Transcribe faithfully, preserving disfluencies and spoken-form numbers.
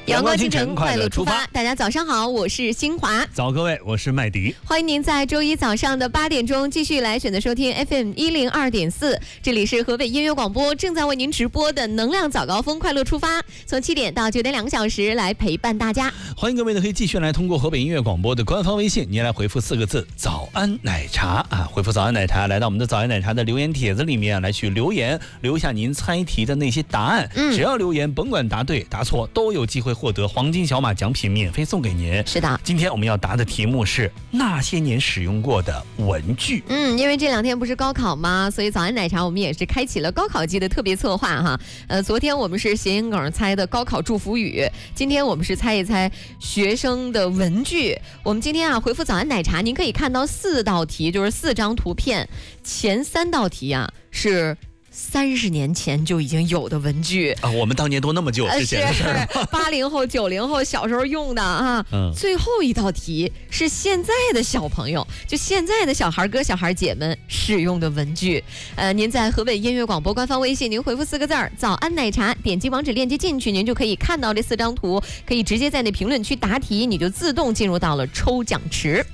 阳光清晨，快乐出发。大家早上好，我是新华。 早，各位，我是麦迪。 欢迎您在周一早上的八点钟继续来选择收听 F M 一零二点四，这里是河北音乐广播正在为您直播的能量早高峰，快乐出发，从七点到九点两个小时来陪伴大家。 欢迎各位呢，可以继续来通过河北音乐广播的官方微信，您来回复四个字“早安奶茶”啊，回复“早安奶茶”，来到我们的早安奶茶的留言帖子里面来去留言，留下您猜题的那些答案。嗯，只要留言，甭管答对答错，都有机会获得黄金小马奖品免费送给您。 是的， 今天我们要答的题目是那些年使用过的文具。 嗯，因为这两天不是高考吗？所以早安奶茶我们也是开启了高考季的特别策划哈。呃，昨天我们是谐音梗猜的高考祝福语，今天我们是猜一猜学生的文具。我们今天啊回复早安奶茶，您可以看到四道题，就是四张图片，前三道题啊是三十年前就已经有的文具啊，我们当年都那么久之前的事儿， 八零后、九零后小时候用的啊。嗯，最后一道题是现在的小朋友，就现在的小孩哥、小孩姐们使用的文具。呃，您在河北音乐广播官方微信，您回复四个字儿“早安奶茶”，点击网址链接进去，您就可以看到这四张图，可以直接在那评论区答题，你就自动进入到了抽奖池。